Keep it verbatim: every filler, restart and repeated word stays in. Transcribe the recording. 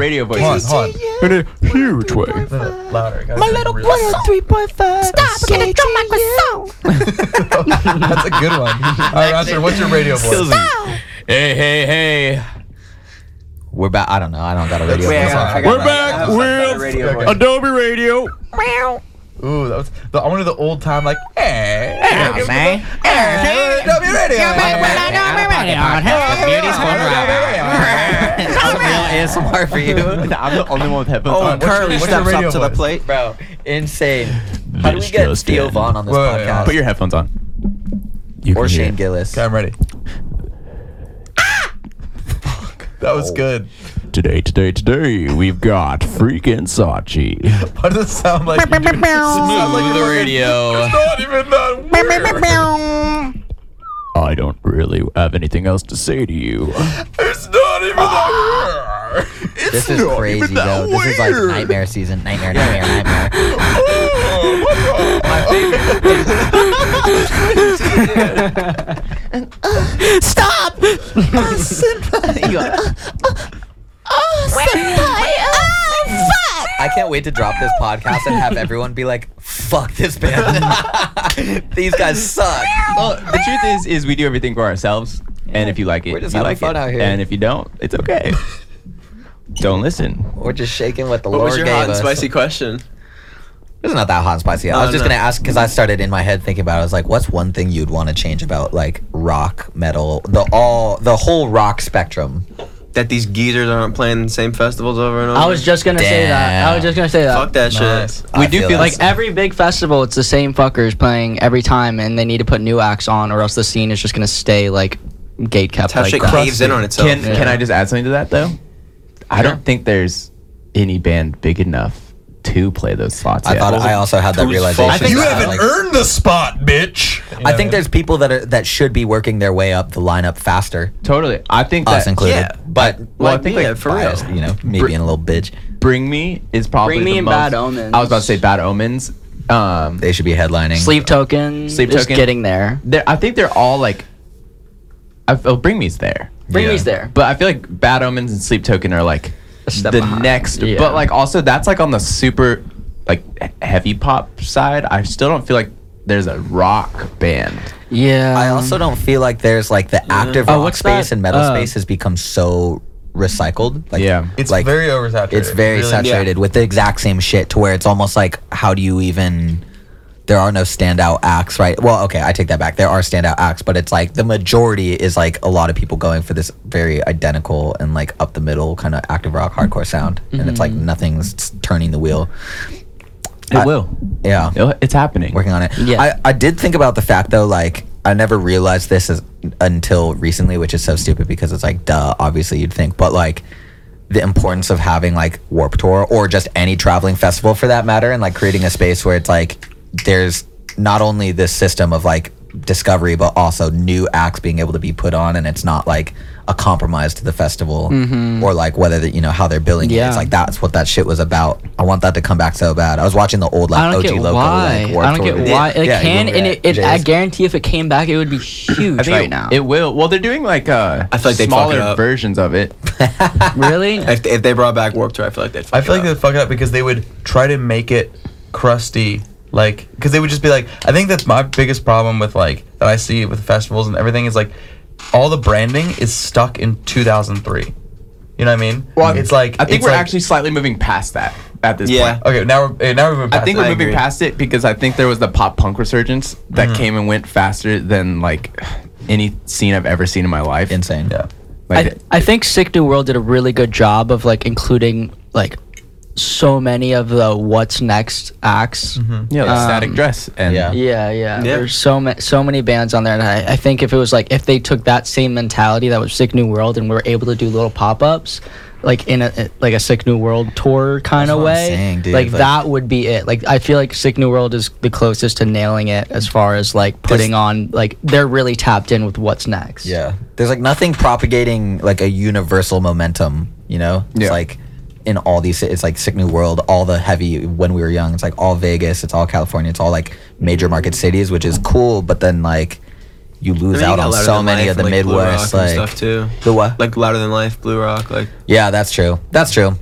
radio voice. Hold on, hold on. In a huge way. Louder. My little girl, three point five. Stop, I'm gonna throw my croissant. That's a good one. All right, Roger, what's your radio voice? Hey, hey, hey. We're back. I don't know. I don't got a radio Wait, voice. I got- We're I back with Adobe Radio. Ooh, that was the, I wanted the old time like. Hey, Yeah, man. hey, W Radio. A S M R for you. I'm the only one with headphones Oh, on. and Curly what's your steps radio up to the voice? plate. Bro, insane. How do we This get just Theo in. Vaughn on this Wait, wait, wait, podcast? Put your headphones on. You Or can hear Shane it. Gillis. Okay, I'm ready. That was good. Today, today, today, we've got freaking Sachi. Why does it sound like you do? It sounds like Smooth you're radio. It's not even that weird. I don't really have anything else to say to you. It's not even that weird. It's This is not crazy, even that though. This is like weird. nightmare season. Nightmare, nightmare, nightmare. Oh, Stop! Oh, senpai. You go, oh, senpai. Oh, fuck. I can't wait to drop this podcast and have everyone be like, fuck this band. These guys suck. Well, the truth is, is we do everything for ourselves, and if you like it, We're just you having like fun it, out here. and if you don't, it's okay. Don't listen. We're just shaking what the What Lord was your gave hot and us. spicy question? It's not that hot and spicy. I No, was just no. gonna ask because I started in my head thinking about it. I was like, what's one thing you'd want to change about like rock, metal, the all the whole rock spectrum? That these geezers aren't playing the same festivals over and over? I was just gonna say that. I was just gonna say that. Fuck that Nice. shit. I We do feel that. Like every big festival, it's the same fuckers playing every time, and they need to put new acts on, or else the scene is just gonna stay like gate kept That's how like shit that. caves in on itself. Can Yeah. Can I just add something to that though? I Sure. don't think there's any band big enough to play those slots. I yet. thought I also had that Whose realization. fault is You that, haven't like, earned the spot, bitch. You I know think what there's people that are that should be working their way up the lineup faster, Totally. I think us that included. yeah. But Well, I Like, think yeah, like for biased, real. you know, me Br- being a little bitch, Bring Me is probably Bring Me the and most, Bad Omens. I was about to say Bad Omens. Um, they should be headlining. Sleep Token Sleep is Token. getting there. they're- I think they're all like. I feel Bring Me's there, Bring Yeah. Me's there. but I feel like Bad Omens and Sleep Token are like A step the behind. next. Yeah. But like also that's like on the super like he- heavy pop side. I still don't feel like there's a rock band. Yeah. I also don't feel like there's like the active Oh, rock what's space that? and metal Uh, space has become so recycled. Like, Yeah. It's like, very oversaturated. It's very Really. saturated with the exact same shit to where it's almost like, how do you even? There are no standout acts, right? Well, okay, I take that back. There are standout acts, but it's like the majority is like a lot of people going for this very identical and like up the middle kind of active rock hardcore sound, and it's like nothing's s- turning the wheel. It I- will. Yeah, It'll- It's happening. working on it. Yeah. I, I did think about the fact though, like I never realized this as, until recently, which is so stupid because it's like, duh, obviously you'd think, but like the importance of having like Warped Tour or just any traveling festival for that matter, and like creating a space where it's like there's not only this system of like discovery, but also new acts being able to be put on, and it's not like a compromise to the festival or like whether the, you know how they're billing it. Yeah. It's like that's what that shit was about. I want that to come back so bad. I was watching the old like I don't O G get Loco why. like Warped I don't Tour get video. why it Yeah, you can, remember and that, it, it, I Jays? guarantee if it came back, it would be huge I think right it, now. it will. Well, they're doing like uh, I feel like they'd fuck smaller it up. versions of it. Really? If, if they brought back Warped Tour, I feel like they'd fuck I feel it like up. they'd fuck it up because they would try to make it crusty, like because they would just be like. I think that's my biggest problem with like that I see with festivals and everything is like all the branding is stuck in two thousand three. You know what I mean? Well, it's like I think it's we're like- actually slightly moving past that at this Yeah. point. okay. Now we're eh, now we're moving I past think that. we're moving agree. past it because I think there was the pop punk resurgence that Mm-hmm. came and went faster than like any scene I've ever seen in my life. Insane. Yeah. Like, I, I think Sick New World did a really good job of like including like so many of the what's next acts. yeah, like Um, Static Dress and yeah. Yeah, yeah. Yeah. There's so many, so many bands on there, and I, I think if it was like if they took that same mentality that was Sick New World and were able to do little pop ups, like in a like a Sick New World tour kind That's of what I'm way, saying, dude. like, Like- that would be it. Like I feel like Sick New World is the closest to nailing it as far as like putting on like they're really tapped in with what's next. Yeah. There's like nothing propagating like a universal momentum, you know? It's Yeah. like in all these it's like Sick New World, all the heavy when we were young, it's like all Vegas, it's all California, it's all like major market cities, which is cool, but then like you I lose mean, you out got on Louder so Than many Life of the and, like, Blue Rock Midwest and like stuff too. the what? Like Louder Than Life, Blue Rock, like Yeah, that's true. That's true.